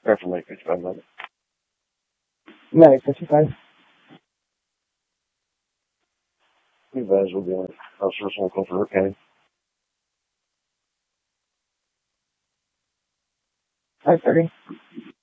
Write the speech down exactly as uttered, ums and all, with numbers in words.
Or from like fifty-five minutes. No, fifty-five. You guys will be on. I was first one to come for Hurricane. five thirty.